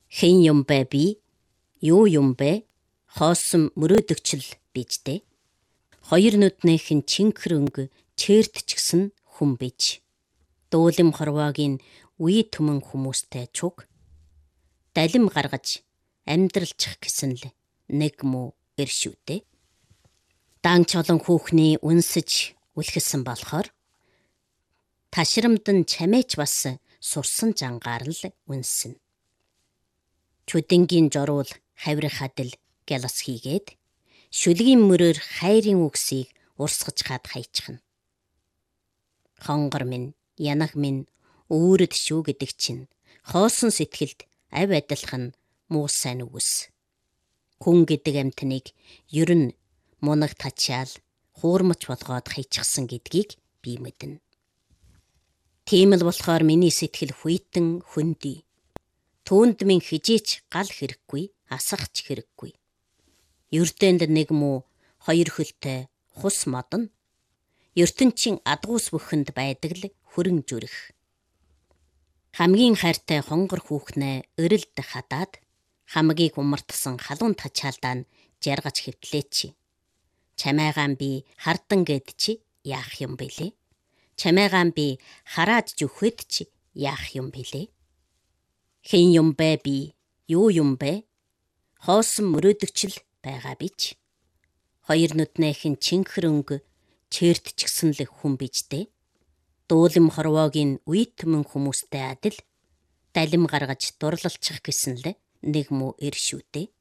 Хэн юм бэ би? Юу юм бэ? Хоосон мөрөөдөгчл бижтэй. Хоёр нүднийхэн чинхэр өнгө чээртчихсэн хүн биж. Дуулим хорвоогийн үе түмэн хүмүүстэй чуг. Далим гаргаж амьдралчих гэсэн л нэг муу иршүүтэй. Данч олон хүүхний үнсэж үлхэсэн болохоор ташрамдан чамээч бас сурсан жангаар л үнсэн. Чүдэнгийн жорул хаврих хадил гялас хийгээд шүлгийн мөрөөр хайрын үгсийг урсгаж хаад хайчихна. Хонгор минь, янаг минь өөрөд шүү гэдэг чинь хоосон сэтгэлд авь адилхан муу сайн үгс. Хүн гэдэг амьтныг ер нь мунаг тачаал хуурмач болгоод хайчихсан гэдгийг би мэднэ. Тийм л болохоор миний сэтгэл хүйтэн хөндөй. Түүнд минь хижээч гал хэрэггүй, асахч хэрэггүй. Ердөөнд нэг муу хоёр хөлтэй хус модно. ертөнцийн адгуус бүхэнд байдаг л хөрөн зүрх. Хамгийн хайртай хонгор хүүхнээ өрөлд хадаад хамгийг умартсан халуун тачаалдаа нь жаргаж хэвтлээч. Чамайгаан би хардан гэд чи яах юм бэлээ? Чамайгаан би хараад зүхвэд чи яах юм бэлээ? Хэн юм бэ би? Юу юм бэ? Хоосон мөрөөдөгчл байгаа бич. Хоёр нүднийхэн чинхэр өнгө чээртчихсэн л хүн бижтэй. Дуулим хорвоогийн үе түмэн хүмүүстэй адил далим гаргаж дурлалчих гэсэн л нэг муу иршүүтэй.